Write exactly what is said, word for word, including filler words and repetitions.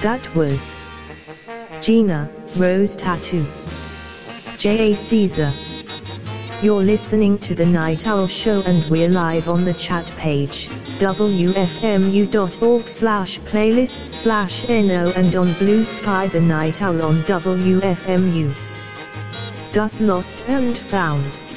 That was Gina, Rose Tattoo. J A Caesar. You're listening to The Night Owl Show and we're live on the chat page, w f m u dot org slash playlists slash no and on Blue Sky The Night Owl on W F M U. Das Lost and Found.